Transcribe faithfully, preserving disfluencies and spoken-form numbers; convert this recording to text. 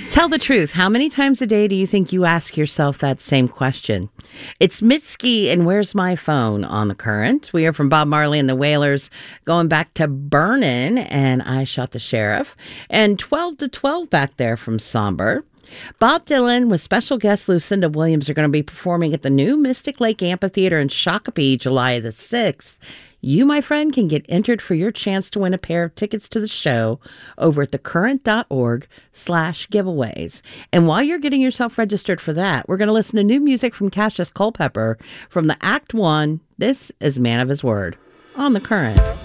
Tell the truth. How many times a day do you think you ask yourself that same question? It's Mitski and Where's My Phone on The Current. We hear from Bob Marley and the Wailers going back to Burnin' and I Shot the Sheriff. And twelve to twelve back there from Somber. Bob Dylan with special guest Lucinda Williams are going to be performing at the new Mystic Lake Amphitheater in Shakopee July the sixth. You, my friend, can get entered for your chance to win a pair of tickets to the show over at thecurrent.org slash giveaways. And while you're getting yourself registered for that, we're going to listen to new music from Cassius Culpepper from the Act One. This is Man of His Word on The Current.